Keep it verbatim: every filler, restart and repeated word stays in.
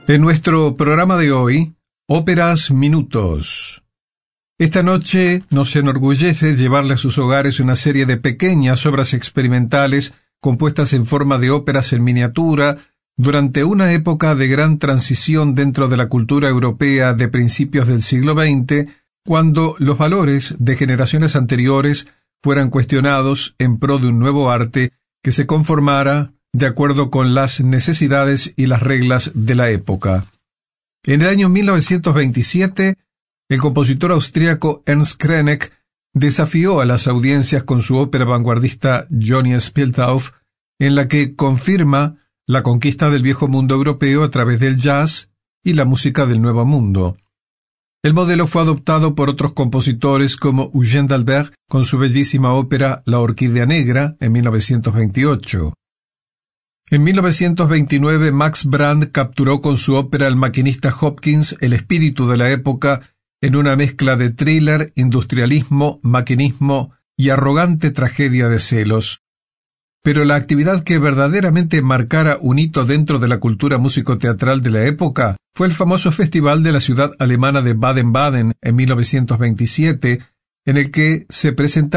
En nuestro programa de hoy, Óperas Minutos. Esta noche nos enorgullece llevarle a sus hogares una serie de pequeñas obras experimentales compuestas en forma de óperas en miniatura durante una época de gran transición dentro de la cultura europea de principios del siglo veinte, cuando los valores de generaciones anteriores fueran cuestionados en pro de un nuevo arte que se conformara de acuerdo con las necesidades y las reglas de la época. En el año mil novecientos veintisiete, el compositor austríaco Ernst Krenek desafió a las audiencias con su ópera vanguardista Johnny Spieltauff, en la que confirma la conquista del viejo mundo europeo a través del jazz y la música del nuevo mundo. El modelo fue adoptado por otros compositores como Eugène d'Albert con su bellísima ópera La Orquídea Negra en mil novecientos veintiocho. En mil novecientos veintinueve, Max Brand capturó con su ópera El maquinista Hopkins el espíritu de la época en una mezcla de thriller, industrialismo, maquinismo y arrogante tragedia de celos. Pero la actividad que verdaderamente marcara un hito dentro de la cultura musicoteatral de la época fue el famoso festival de la ciudad alemana de Baden-Baden en mil novecientos veintisiete, en el que se presentaron